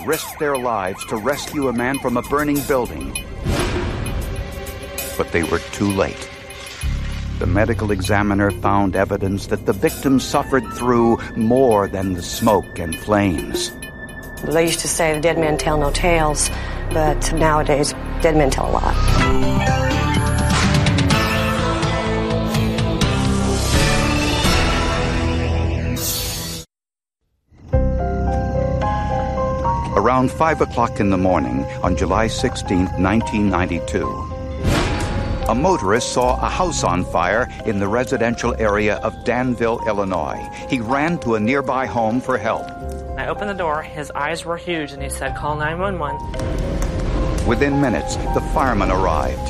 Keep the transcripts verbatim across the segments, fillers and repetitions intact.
risked their lives to rescue a man from a burning building. But they were too late. The medical examiner found evidence that the victim suffered through more than the smoke and flames. They used to say dead men tell no tales, but nowadays dead men tell a lot. Around five o'clock in the morning on July sixteenth, nineteen ninety-two, a motorist saw a house on fire in the residential area of Danville, Illinois. He ran to a nearby home for help. I opened the door, his eyes were huge, and he said, "Call nine one one." Within minutes, the firemen arrived.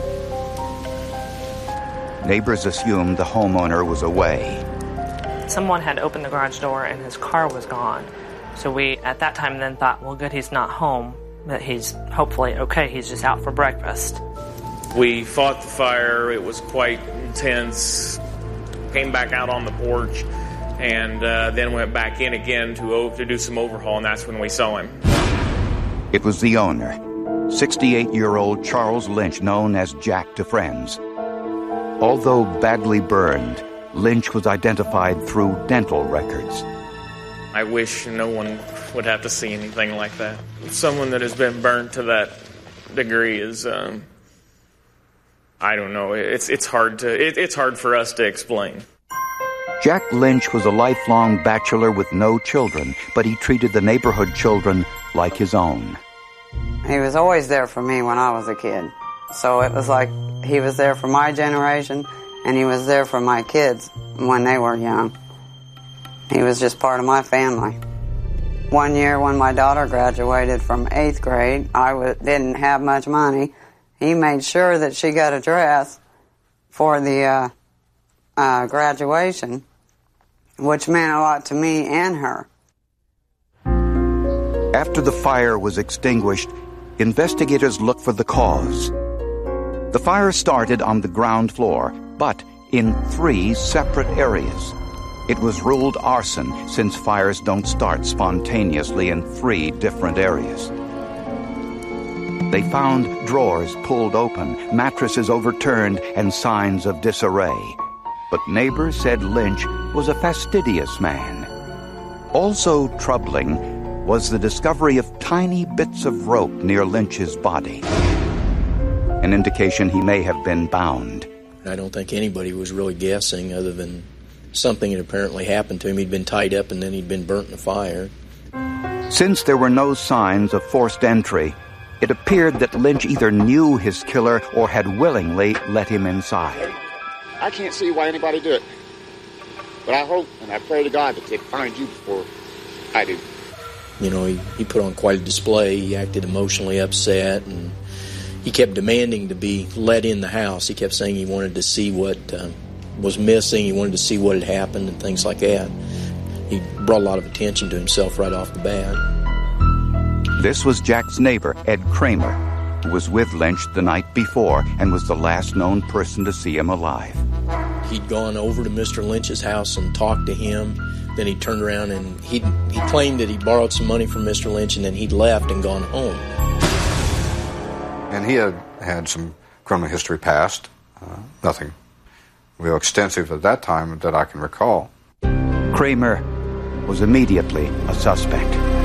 Neighbors assumed the homeowner was away. Someone had opened the garage door and his car was gone. So we, at that time, then thought, well, good, he's not home, that he's hopefully okay, he's just out for breakfast. We fought the fire. It was quite intense. Came back out on the porch and uh, then went back in again to, to do some overhaul, and that's when we saw him. It was the owner, sixty-eight-year-old Charles Lynch, known as Jack to friends. Although badly burned, Lynch was identified through dental records. I wish no one would have to see anything like that. Someone that has been burned to that degree is, um, I don't know, it's it's hard to it, it's hard for us to explain. Jack Lynch was a lifelong bachelor with no children, but he treated the neighborhood children like his own. He was always there for me when I was a kid. So it was like he was there for my generation, and he was there for my kids when they were young. He was just part of my family. One year when my daughter graduated from eighth grade, I w- didn't have much money. He made sure that she got a dress for the uh, uh, graduation, which meant a lot to me and her. After the fire was extinguished, investigators looked for the cause. The fire started on the ground floor, but in three separate areas. It was ruled arson, since fires don't start spontaneously in three different areas. They found drawers pulled open, mattresses overturned, and signs of disarray. But neighbors said Lynch was a fastidious man. Also troubling was the discovery of tiny bits of rope near Lynch's body, an indication he may have been bound. I don't think anybody was really guessing, other than something had apparently happened to him. He'd been tied up and then he'd been burnt in a fire. Since there were no signs of forced entry, it appeared that Lynch either knew his killer or had willingly let him inside. I can't see why anybody do it. But I hope and I pray to God that they find you before I do. You know, he, he put on quite a display. He acted emotionally upset, and he kept demanding to be let in the house. He kept saying he wanted to see what um, was missing. He wanted to see what had happened and things like that. He brought a lot of attention to himself right off the bat. This was Jack's neighbor, Ed Kramer, who was with Lynch the night before and was the last known person to see him alive. He'd gone over to Mister Lynch's house and talked to him. Then he turned around and he he claimed that he borrowed some money from Mister Lynch, and then he'd left and gone home. And he had had some criminal history past, uh, nothing real extensive at that time that I can recall. Kramer was immediately a suspect.